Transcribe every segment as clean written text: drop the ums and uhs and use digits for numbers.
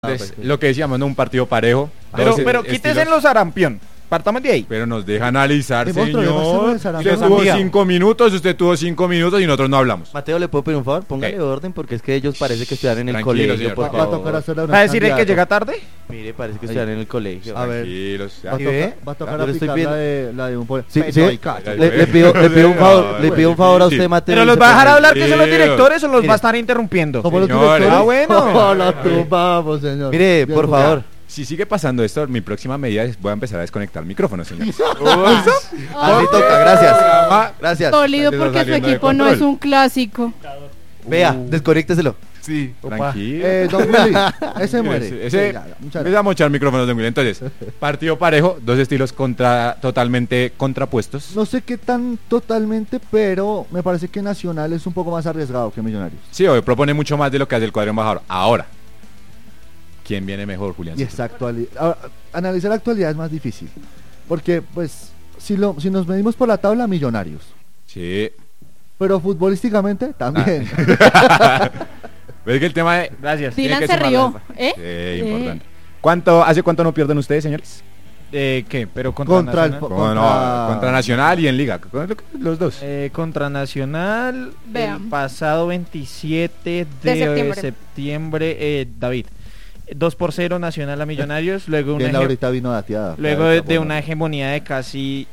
Entonces, lo que decíamos, ¿no? Un partido parejo. Pero quítese los sarampión. Partamos de ahí. Pero nos deja analizar, señor. Usted Los tuvo amiga. 5 minutos, usted tuvo 5 minutos y nosotros no hablamos. Mateo, ¿le puedo pedir un favor? Póngale orden porque es que ellos parece que estudian en el Tranquilo, colegio, señor, por por Va a favor. tocar hacer una ¿Va a decir que candidato. llega tarde? Mire, parece que estudian en el colegio. A ver. Tranquilos. Va a ¿Sí ve? tocar, va a tocar Yo le estoy aplicar viendo. la de un poder. Sí, Pero sí. hay cacho. Le pido un favor, le pido un favor a usted, Mateo. ¿Pero y los se va a dejar pone- hablar que son los Mire. directores o los Mire. va a estar interrumpiendo? Como los Señores. directores. Ah, bueno. Oh, la tumbamos, señor. Mire, Bien por jugado. favor. Si sigue pasando esto, mi próxima medida es voy a empezar a desconectar el micrófono, señor. Así toca, gracias. Gracias. Dolido Está porque su saliendo de equipo no control. es un clásico. Vea, desconécteselo. Sí, Opa. tranquilo. Don Willy, ese muere. Ese Sí, ya, muchas gracias. empezamos a echar micrófonos de Willy. Entonces, partido parejo, dos estilos totalmente contrapuestos. No sé qué tan totalmente, pero me parece que Nacional es un poco más arriesgado que Millonarios. Sí, hoy propone mucho más de lo que hace el cuadro embajador. Ahora, ¿quién viene mejor, Julián? Y esta actualidad. Analizar la actualidad es más difícil. Porque, pues, si nos medimos por la tabla, Millonarios. Sí. Pero futbolísticamente también. ¿Ves que el tema de... Gracias. Tiene Dylan que se sumar rió, la- ¿eh? Sí, importante. ¿Hace cuánto no pierden ustedes, señores? ¿Qué? ¿Pero contra Contra el Nacional? Contra Nacional y en Liga. Los dos. Contra Nacional, Vean. el pasado 27 De de septiembre. septiembre, David. 2-0 Nacional a Millonarios, luego Bien, una ahorita vino dateada. luego de una hegemonía de casi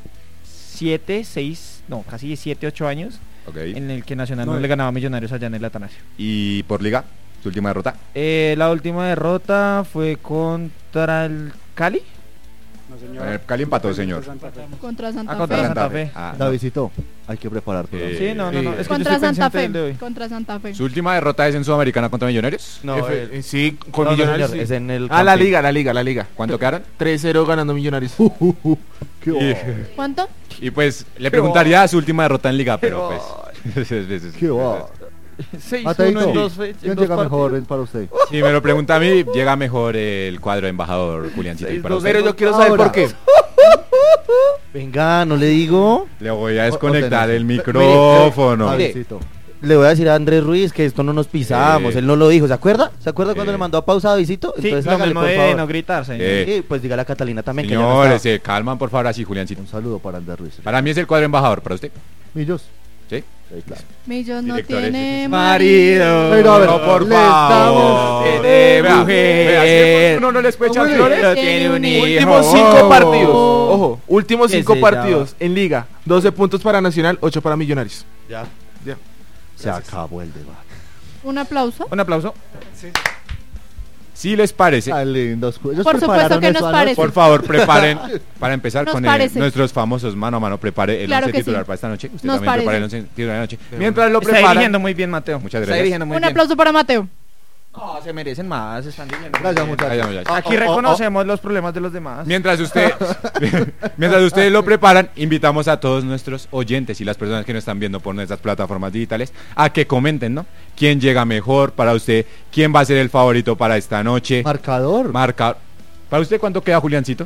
7, 8 años, Ok. en el que Nacional no le ganaba a Millonarios allá en el Atanasio. Y por Liga, su última derrota. La última derrota fue contra el Cali. Cali empató, señor. Contra Santa Contra Fe. Santa Fe. Ah, no. Davidcito, hay que preparar todo. Sí, no. Es que yo Contra estoy Santa pendiente del de Fe. hoy. Contra Santa Fe. Su última derrota es en Sudamericana contra Millonarios. No, Sí, con no, Millonarios. señor, Sí. es en el Ah, la Campín. liga. ¿Cuánto quedaron? 3-0 ganando Millonarios. Qué Y, va, ¿Cuánto? y pues le preguntaría su última derrota en Liga, pero pues... qué va. 6-1 Mateito, en dos fechas. ¿quién llega mejor para usted? Si me lo pregunta a mí, llega mejor el cuadro de embajador Juliancito. Y para usted, Pero yo quiero saber Ahora. por qué. Venga, no le digo. le voy a desconectar Ordena. el micrófono. Davidito. Le voy a decir a Andrés Ruiz que esto no nos pisamos. Él no lo dijo. ¿Se acuerda? ¿Se acuerda cuando le mandó a pausa a Davidito? Sí, Entonces lo hágale, mismo por de favor. no gritar, señor. Sí, pues dígale a Catalina también que ya no Señores, estaba. se calman por favor así, Juliancito. Un saludo para Andrés Ruiz. Para mí es el cuadro embajador, para usted. Millos. ¿Sí? Sí, claro. Millos no Directores. tiene Marido. Pero a ver, No, por les favor. damos- Vea, mujer. vea, si uno no les puede echar Hombre. flores. Pero tiene un hijo. Últimos 5 partidos. Ojo, últimos ¿Qué 5 se partidos en liga. 12 puntos para Nacional, 8 para Millonarios. Ya. Ya. Se acabó el debate. Un aplauso. Un aplauso. Si les parece, Ah, lindos. Ellos Por supuesto prepararon que eso nos anoche. parece. por favor, preparen, para empezar Nos con parece. nuestros famosos mano a mano, prepare el Claro once que titular sí. para esta noche. Usted Nos también prepare el parece. once titular de la noche. Mientras lo Está preparan, dirigiendo muy bien, Mateo. Muchas Está gracias. dirigiendo muy Un bien. aplauso para Mateo. No, se merecen más, están dirigiendo. muy Gracias, bien. muchachos. Vaya, muchachos. Aquí reconocemos los problemas de los demás. Mientras ustedes lo preparan, invitamos a todos nuestros oyentes y las personas que nos están viendo por nuestras plataformas digitales a que comenten, ¿no? ¿Quién llega mejor para usted? ¿Quién va a ser el favorito para esta noche? Marcador. Marca. ¿Para usted cuánto queda, Juliancito?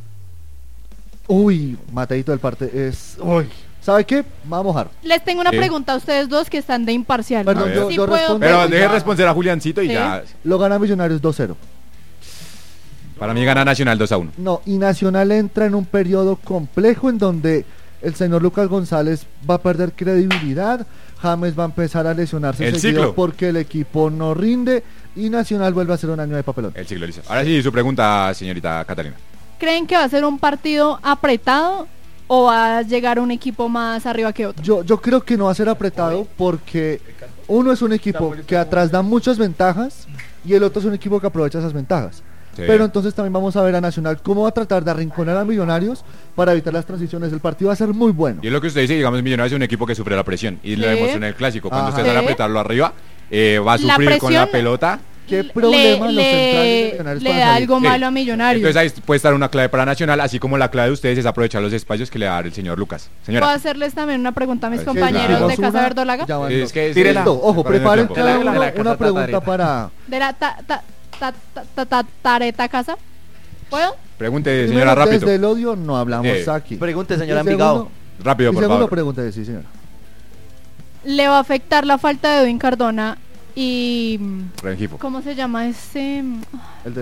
Uy, Mateito del parte es. Uy. ¿Sabe qué? Vamos a mojar. Les tengo una Sí. pregunta a ustedes dos que están de imparcial. Perdón, A ver. yo, Sí yo puedo respondo. Pero preguntar. deje responder a Juliancito y Sí. ya. Lo gana Millonarios 2-0. Para mí gana Nacional 2-1. No, y Nacional entra en un periodo complejo en donde el señor Lucas González va a perder credibilidad, James va a empezar a lesionarse El seguido ciclo. porque el equipo no rinde y Nacional vuelve a ser un año de papelón. El siglo listo. Ahora sí, su pregunta, señorita Catalina. ¿Creen que va a ser un partido apretado o va a llegar un equipo más arriba que otro? Yo creo que no va a ser apretado porque uno es un equipo que atrás da muchas ventajas y el otro es un equipo que aprovecha esas ventajas. Sí. Pero entonces también vamos a ver a Nacional cómo va a tratar de arrinconar a Millonarios para evitar las transiciones. El partido va a ser muy bueno. Y es lo que usted dice, digamos, Millonarios es un equipo que sufre la presión. Y lo Sí. demostró en el clásico. Cuando Ajá. usted sale a Sí. apretarlo arriba, va a La sufrir con la presión pelota. ¿Qué problema los centrales de Millonarios le para da salir? algo Sí. malo a Millonarios. Entonces ahí puede estar una clave para Nacional, así como la clave de ustedes es aprovechar los espacios que le va a dar el señor Lucas. ¿Puedo Señora. hacerles también una pregunta a mis Sí, compañeros claro. de Casa Verdolaga? Ya van Es dos. que es- Tírela. Listo, ojo, Para preparen el cada tiempo. uno De la casa una pregunta tatareta. para... De la tareta casa. ¿Puedo? Pregunte, Primero, señora, rápido. desde el odio no hablamos aquí. Pregunte, Y señora segundo- Envigado. Rápido, Y por segundo, favor. pregunte, sí, señora. ¿Le va a afectar la falta de Edwin Cardona y Rengifo. ¿cómo se llama ese? El